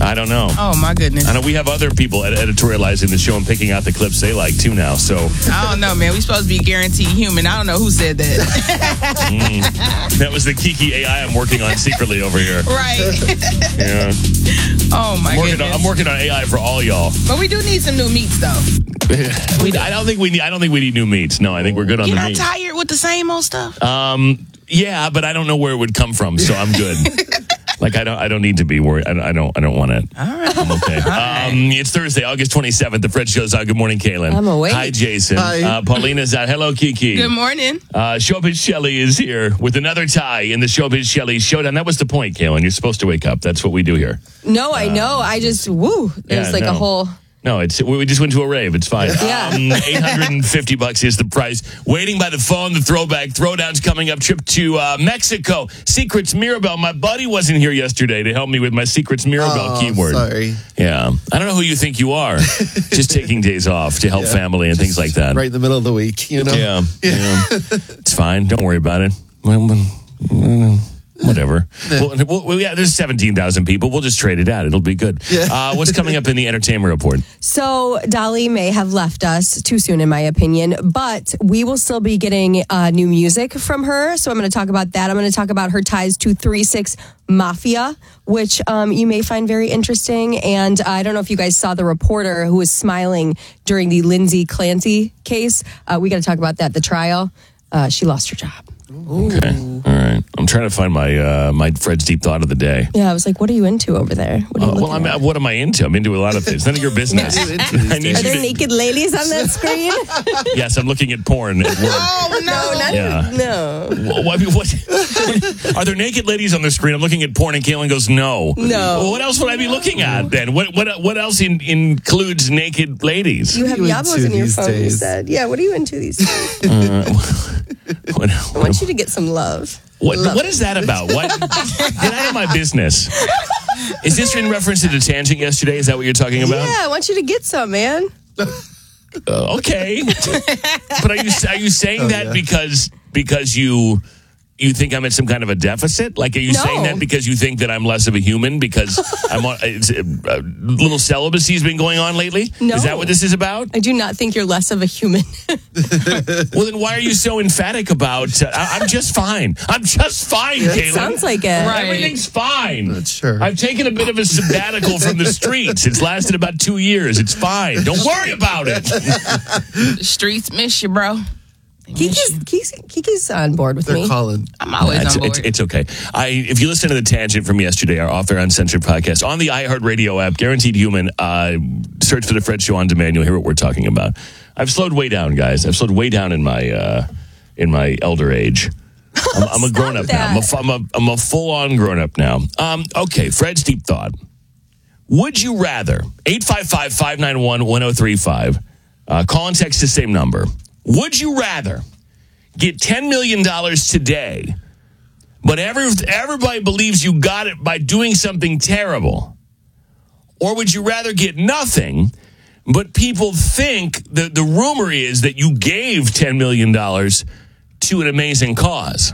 I don't know. Oh, my goodness. I know we have other people editorializing the show and picking out the clips they like, too, now. So I don't know, man. We supposed to be guaranteed human. I don't know who said that. That was the Kiki AI I'm working on secretly over here. Right. Yeah. Oh, my goodness. I'm working on AI for all y'all. But we do need some new meats, though. I don't think we need new meats. No, I think we're good on You're the not meat. tired with the same old stuff? Yeah, but I don't know where it would come from, so I'm good. Like I don't need to be worried. I don't want it. All right. I'm okay. It's Thursday, August 27th. The Fred Show's out. Good morning, Kaylin. I'm awake. Hi, Jason. Hi. Paulina's out. Hello, Kiki. Good morning. Showbiz Shelley is here with another tie in the Showbiz Shelley Showdown. That was the point, Kaylin. You're supposed to wake up. That's what we do here. No, I know. I just, there's a whole... No, we just went to a rave. It's fine. Yeah. $850 is the price. Waiting by the phone, the throwdown's coming up. Trip to Mexico. Secrets Mirabelle. My buddy wasn't here yesterday to help me with my Secrets Mirabelle keyword. Sorry. Yeah. I don't know who you think you are. Just taking days off to help family and things like that. Right in the middle of the week, you know? Yeah. It's fine. Don't worry about it. Whatever. Well, there's 17,000 people. We'll just trade it out. It'll be good. Yeah. What's coming up in the entertainment report? So Dolly may have left us too soon, in my opinion, but we will still be getting new music from her. So I'm going to talk about that. I'm going to talk about her ties to 3-6 Mafia, which you may find very interesting. And I don't know if you guys saw the reporter who was smiling during the Lindsay Clancy case. We got to talk about that, the trial. She lost her job. Okay. All right. I'm trying to find my Fred's Deep Thought of the day. Yeah, I was like, what are you into over there? What are you looking at? What am I into? I'm into a lot of things. None of your business. Are there naked ladies on that screen? Yes, I'm looking at porn at work. Oh, no. No. What, are there naked ladies on the screen? I'm looking at porn and Kaylin goes, no. No. Well, what else would I be looking at then? What else includes naked ladies? You have What are you Yabos into in your these phone, you days? said. Yeah, what are you into these days? I want you to get some love. What is that about? What? Get out of my business. Is this in reference to the tangent yesterday? Is that what you're talking about? Yeah, I want you to get some, man. Okay. But are you saying that because you think I'm at some kind of a deficit? Like, are you saying that because you think that I'm less of a human because I'm on, a little celibacy has been going on lately? No. Is that what this is about? I do not think you're less of a human. Well, then why are you so emphatic about, I'm just fine. I'm just fine, Kaylin. Sounds like it. Right. Everything's fine. Not sure. I've taken a bit of a sabbatical from the streets. It's lasted about 2 years. It's fine. Don't worry about it. The streets miss you, bro. Kiki's on board with They're me. calling. I'm always on board. It's okay. If you listen to the tangent from yesterday, our off-air uncensored podcast on the iHeartRadio app, Guaranteed Human, search for the Fred Show on demand. You'll hear what we're talking about. I've slowed way down, guys. I've slowed way down in my elder age. I'm a grown up now. I'm a full-on grown up now. Okay, Fred's Deep Thought. Would you rather 855-591-1035 call and text the same number? Would you rather get $10 million today, but everybody believes you got it by doing something terrible? Or would you rather get nothing, but people think the rumor is that you gave $10 million to an amazing cause?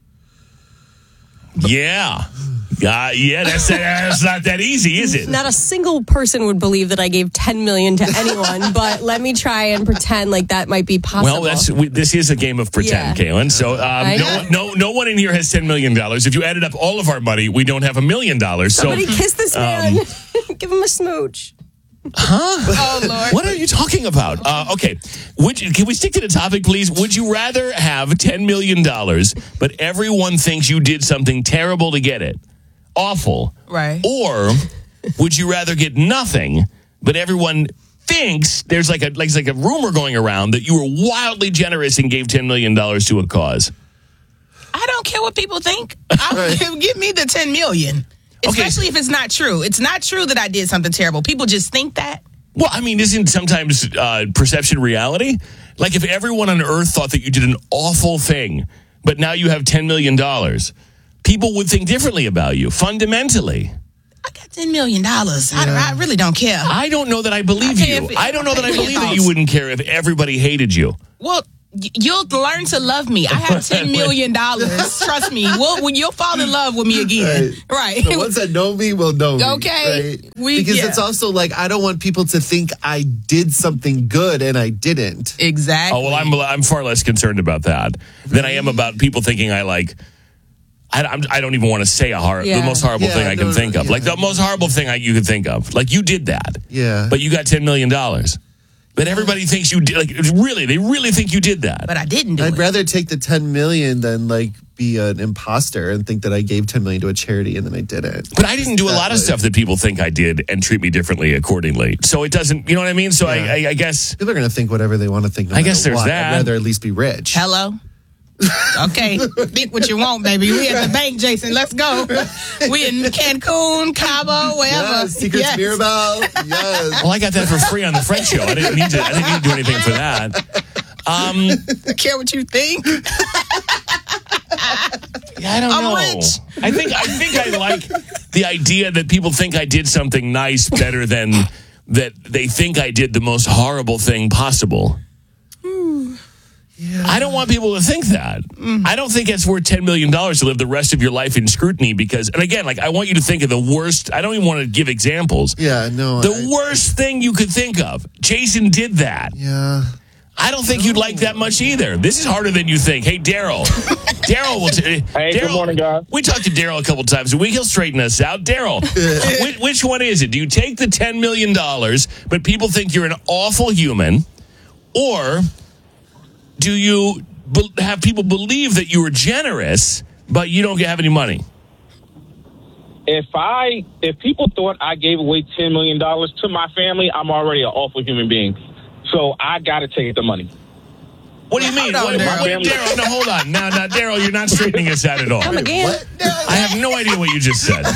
Yeah. That's not that easy, is it? Not a single person would believe that I gave $10 million to anyone, but let me try and pretend like that might be possible. Well, this is a game of pretend, Kaylin. So no one in here has $10 million. If you added up all of our money, we don't have $1 million. Somebody kiss this man. Give him a smooch. Huh? Oh, Lord. What are you talking about? Okay. Can we stick to the topic, please? Would you rather have $10 million, but everyone thinks you did something terrible to get it? Awful. Right. Or would you rather get nothing, but everyone thinks there's like a rumor going around that you were wildly generous and gave $10 million to a cause? I don't care what people think. Give me the $10 million. Especially if it's not true. It's not true that I did something terrible. People just think that. Well, I mean, isn't sometimes perception reality? Like if everyone on Earth thought that you did an awful thing, but now you have $10 million, people would think differently about you, fundamentally. I got $10 million. I really don't care. I don't know that I believe you. I don't know that I believe that you wouldn't care if everybody hated you. Well, You'll learn to love me. I have $10 million. Trust me. You'll fall in love with me again. Right. The ones that know me will know me. Okay. Right? Because it's also like, I don't want people to think I did something good and I didn't. Exactly. Oh, well, I'm far less concerned about that than I am about people thinking I like... I don't even want to say the most horrible thing I can think of. Like the most horrible thing you could think of. Like you did that. Yeah. But you got $10 million. But everybody thinks you did. Like they really think you did that. But I didn't do it. I'd rather take the $10 million than like be an imposter and think that I gave $10 million to a charity and then I didn't. But I didn't do a lot of stuff that people think I did and treat me differently accordingly. So it doesn't, you know what I mean? So I guess people are going to think whatever they want to think. I guess there's that. I'd rather at least be rich. Hello. Okay, think what you want, baby. We at the bank, Jason. Let's go. We in Cancun, Cabo, wherever. Yes, Secrets Mirabelle. Yes. Well, I got that for free on the Fred Show. I didn't need to do anything for that. I care what you think. I don't know. Rich. I think I like the idea that people think I did something nice better than that they think I did the most horrible thing possible. Yeah. I don't want people to think that. I don't think it's worth $10 million to live the rest of your life in scrutiny because, and again, like I want you to think of the worst. I don't even want to give examples. Yeah, no. The worst thing you could think of. Jason did that. Yeah. I don't think you'd like that much either. This is harder than you think. Hey, Daryl. Daryl will... Hey, good morning, guys. We talked to Daryl a couple times a week. He'll straighten us out. Daryl, which one is it? Do you take the $10 million, but people think you're an awful human, or do you have people believe that you were generous, but you don't have any money? If people thought I gave away $10 million to my family, I'm already an awful human being. So I got to take the money. What do you mean? Daryl, no, hold on. Now, Daryl, you're not straightening us out at all. Come again. I have no idea what you just said.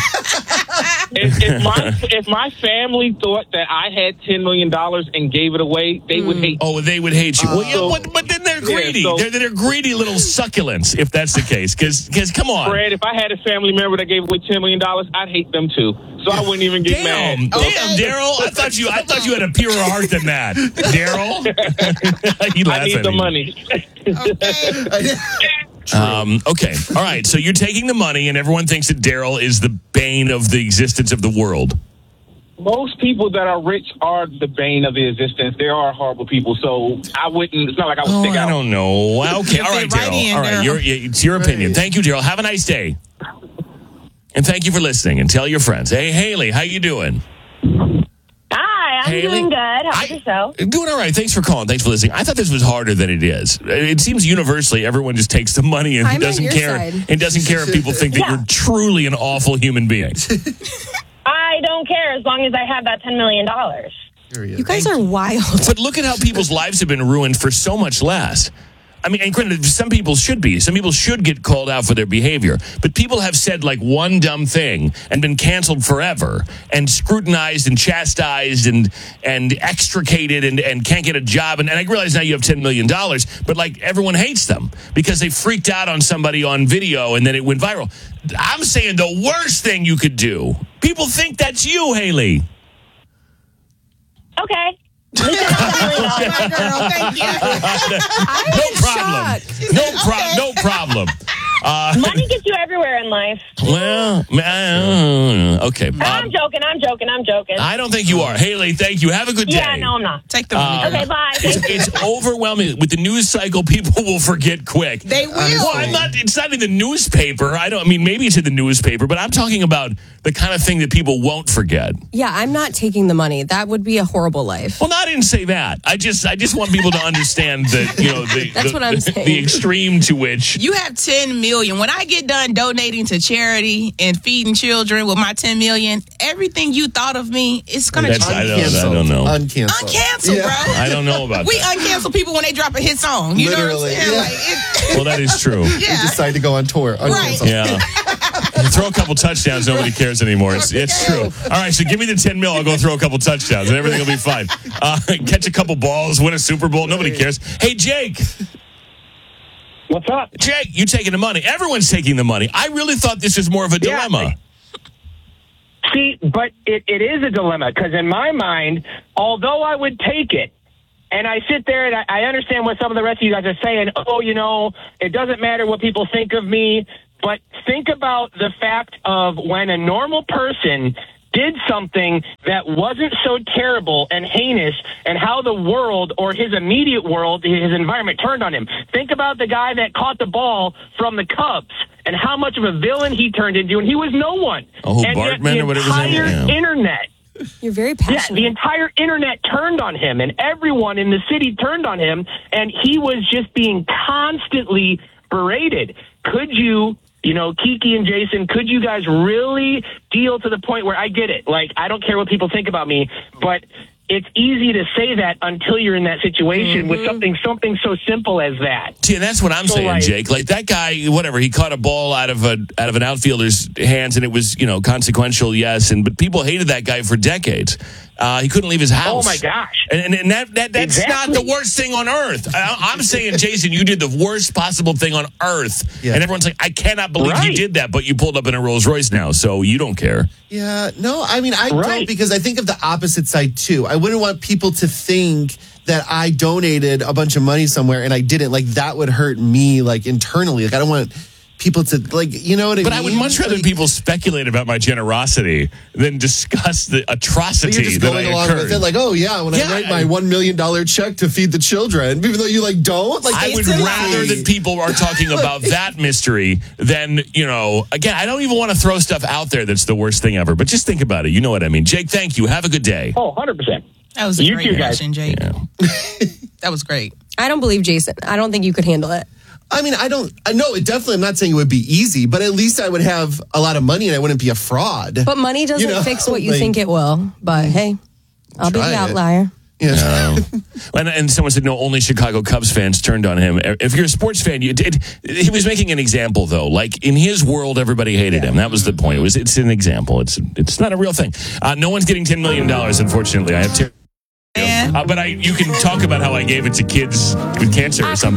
If my family thought that I had $10 million and gave it away, they would hate me. Oh, they would hate you. But then they're greedy. They're greedy little succulents, if that's the case. Because come on. Fred, if I had a family member that gave away $10 million, I'd hate them too. So I wouldn't even get mad. Damn, Daryl. I thought you had a purer heart than that. Daryl. I need the money. Okay. All right. So you're taking the money, and everyone thinks that Daryl is the bane of the existence of the world. Most people that are rich are the bane of the existence. They are horrible people. So I wouldn't. It's not like I would stick out. I don't know. Okay. All right, Daryl. All right. It's your opinion. Thank you, Daryl. Have a nice day. And thank you for listening. And tell your friends. Hey, Haley, how you doing? Hi, I'm doing good. How about yourself? Doing all right. Thanks for calling. Thanks for listening. I thought this was harder than it is. It seems universally everyone just takes the money and doesn't care. And doesn't care if people think that you're truly an awful human being. I don't care as long as I have that $10 million. You guys are wild. But look at how people's lives have been ruined for so much less. I mean, and granted, some people should be. Some people should get called out for their behavior. But people have said like one dumb thing and been canceled forever and scrutinized and chastised and extricated and can't get a job. And I realize now you have $10 million, but like everyone hates them because they freaked out on somebody on video and then it went viral. I'm saying the worst thing you could do. People think that's you, Haley. Okay. No problem. Money gets you everywhere in life. Well, okay. I'm joking. I don't think you are. Haley, thank you. Have a good day. Yeah, no, I'm not. Take the money. Okay, bye. It's overwhelming. With the news cycle, people will forget quick. They will. Well, it's not in the newspaper. Maybe it's in the newspaper, but I'm talking about the kind of thing that people won't forget. Yeah, I'm not taking the money. That would be a horrible life. Well, no, I didn't say that. I just want people to understand that, That's what I'm saying. The extreme to which you have $10 million. When I get done donating to charity and feeding children with my $10 million, everything you thought of me is going to change. I don't know. Uncancel, bro. I don't know about we that. uncancel people when they drop a hit song. You know what I'm saying? Yeah. Well, that is true. Yeah. They decide to go on tour. Uncancel. Yeah. Throw a couple touchdowns, nobody cares anymore. It's true. All right, so give me the 10 mil. I'll go throw a couple touchdowns, and everything will be fine. Catch a couple balls, win a Super Bowl. Nobody cares. Hey, Jake. What's up? Jake, you taking the money. Everyone's taking the money. I really thought this was more of a dilemma. See, but it is a dilemma because in my mind, although I would take it, And I sit there and I understand what some of the rest of you guys are saying. Oh, it doesn't matter what people think of me. But think about the fact of when a normal person did something that wasn't so terrible and heinous, and how the world, or his immediate world, his environment, turned on him. Think about the guy that caught the ball from the Cubs and how much of a villain he turned into, and he was no one. Oh, and Bartman or whatever his name is. The entire internet. You're very passionate. Yeah, the entire internet turned on him, and everyone in the city turned on him, and he was just being constantly berated. Could you... Kiki and Jason, could you guys really deal to the point where I get it? Like, I don't care what people think about me, but it's easy to say that until you're in that situation with something so simple as that. See, and that's what I'm saying, Jake. Like that guy, whatever, he caught a ball out of an outfielder's hands, and it was, consequential, yes. But people hated that guy for decades. He couldn't leave his house. Oh my gosh! And that's exactly. not the worst thing on earth. I'm saying, Jason, you did the worst possible thing on earth, and everyone's like, I cannot believe you did that. But you pulled up in a Rolls Royce now, so you don't care. Yeah, no, I mean, I don't, because I think of the opposite side too. I wouldn't want people to think that I donated a bunch of money somewhere and I didn't. Like, that would hurt me, like, internally. Like, I don't want people to, like, you know what I mean? But I would much rather people speculate about my generosity than discuss the atrocity you're just that going I along incurred. with it, like, oh yeah, when I write my $1 million check to feed the children, even though you like don't. Like, I would rather that people are talking about that mystery than, again, I don't even want to throw stuff out there that's the worst thing ever. But just think about it. You know what I mean? Jake, thank you. Have a good day. Oh, 100%. That was a great reaction, Jake. Yeah. That was great. I don't believe Jason. I don't think you could handle it. I mean, I know it definitely, I'm not saying it would be easy, but at least I would have a lot of money and I wouldn't be a fraud. But money doesn't fix what you think it will. But hey, I'll be the outlier. Yeah. And someone said, no, only Chicago Cubs fans turned on him. If you're a sports fan, he was making an example, though. Like, in his world, everybody hated him. That was the point. It's an example. It's not a real thing. No one's getting $10 million, unfortunately. I have to. But you can talk about how I gave it to kids with cancer or something.